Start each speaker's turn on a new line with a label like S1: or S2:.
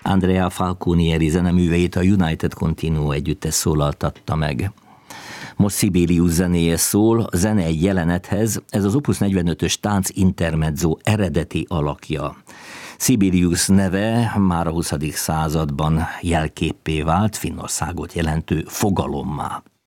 S1: Andrea Falconieri zeneműveit a United Continuo együttes szólaltatta meg. Most Sibelius zenéje szól, a zene egy jelenethez, ez az Opus 45-ös tánc intermezzo eredeti alakja. Sibelius neve már a 20. században jelképpé vált, Finnországot jelentő fogalommá.